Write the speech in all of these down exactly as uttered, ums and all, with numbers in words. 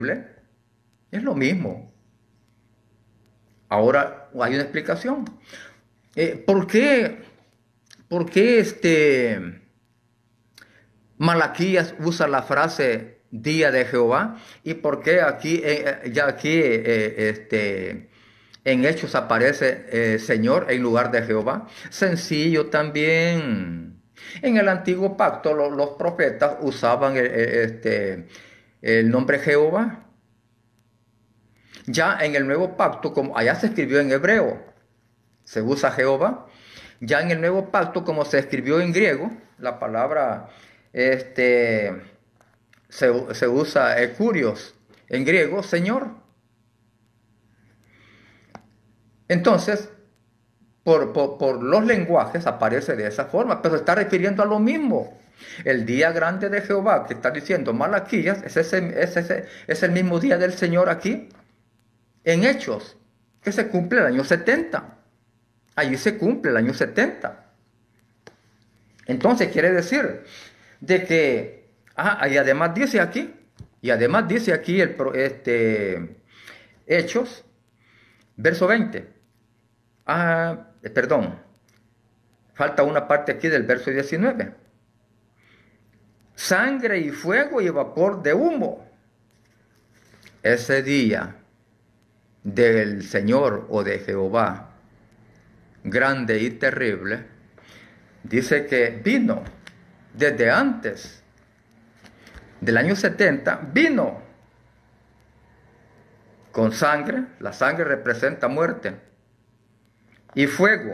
Es lo mismo. Ahora hay una explicación. Eh, ¿por qué, por qué este Malaquías usa la frase día de Jehová? ¿Y por qué aquí, eh, ya aquí, eh, este, en Hechos aparece eh, Señor en lugar de Jehová? Sencillo también. En el antiguo pacto lo- los profetas usaban eh, eh, este, el nombre Jehová. Ya en el nuevo pacto, como allá se escribió en hebreo, se usa Jehová. Ya en el nuevo pacto, como se escribió en griego, la palabra este, se, se usa Ekurios en griego, Señor. Entonces, por, por, por los lenguajes aparece de esa forma, pero está refiriendo a lo mismo. El día grande de Jehová que está diciendo Malaquías es, ese, es, ese, es el mismo día del Señor aquí, en Hechos, que se cumple el año setenta. Allí se cumple el año setenta. Entonces quiere decir de que, ah, y además dice aquí, y además dice aquí el, este, Hechos, verso veinte. Ah, eh, perdón, falta una parte aquí del verso diecinueve. Sangre y fuego y vapor de humo. Ese día del Señor o de Jehová, grande y terrible, dice que vino desde antes del año setenta, vino con sangre. La sangre representa muerte, y fuego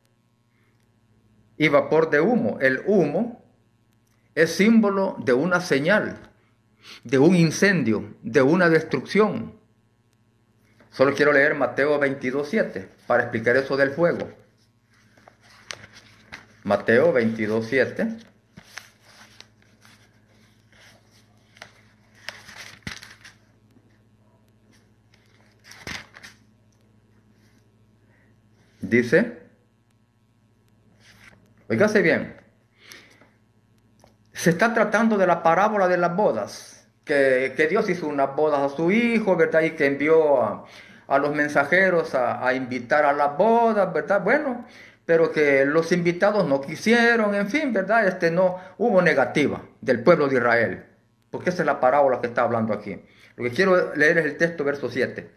y vapor de humo. El humo es símbolo de una señal, de un incendio, de una destrucción. Solo quiero leer Mateo veintidós, siete para explicar eso del fuego. Mateo veintidós, siete. Dice, oígase bien, se está tratando de la parábola de las bodas, que, que Dios hizo unas bodas a su hijo, ¿verdad? Y que envió a, a los mensajeros a, a invitar a las bodas, ¿verdad? Bueno, pero que los invitados no quisieron, en fin, ¿verdad? Este no hubo negativa del pueblo de Israel, porque esa es la parábola que está hablando aquí. Lo que quiero leer es el texto, verso siete.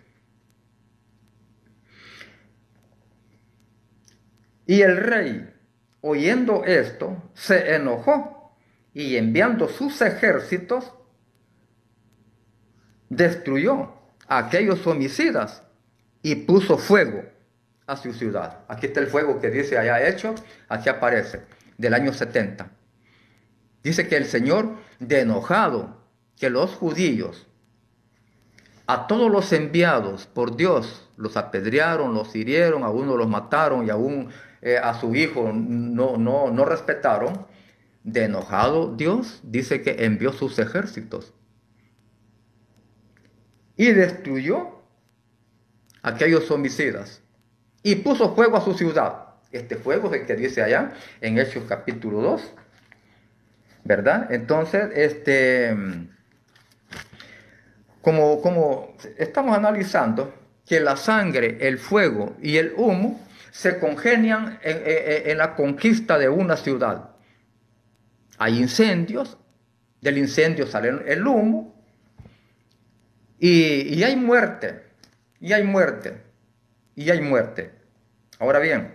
Y el rey, oyendo esto, se enojó y enviando sus ejércitos, destruyó a aquellos homicidas y puso fuego a su ciudad. Aquí está el fuego que dice allá hecho, aquí aparece, del año setenta. Dice que el Señor, de enojado, que los judíos, a todos los enviados por Dios, los apedrearon, los hirieron, a uno los mataron y aún eh, a su hijo no, no, no respetaron. De enojado Dios dice que envió sus ejércitos y destruyó a aquellos homicidas y puso fuego a su ciudad. Este fuego es el que dice allá en Hechos capítulo dos, ¿verdad? Entonces, este, como, como estamos analizando que la sangre, el fuego y el humo se congenian en, en, en la conquista de una ciudad. Hay incendios, del incendio sale el humo, y, y hay muerte, y hay muerte, y hay muerte. Ahora bien,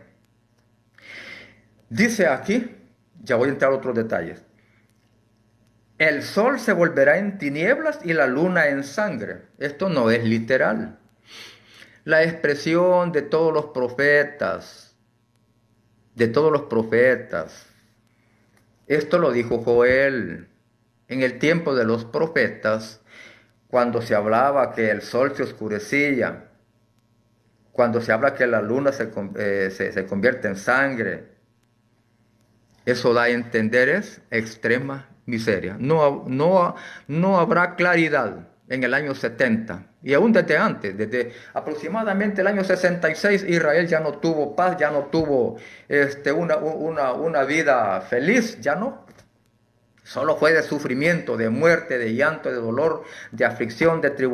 dice aquí, ya voy a entrar a otros detalles, el sol se volverá en tinieblas y la luna en sangre. Esto no es literal. La expresión de todos los profetas, de todos los profetas, esto lo dijo Joel en el tiempo de los profetas, cuando se hablaba que el sol se oscurecía, cuando se habla que la luna se, eh, se, se convierte en sangre. Eso da a entender es extrema miseria. No, no, no habrá claridad en el año setenta. Y aún desde antes, desde aproximadamente el año sesenta y seis, Israel ya no tuvo paz, ya no tuvo este, una, una, una vida feliz, ya no. Solo fue de sufrimiento, de muerte, de llanto, de dolor, de aflicción, de tribulación.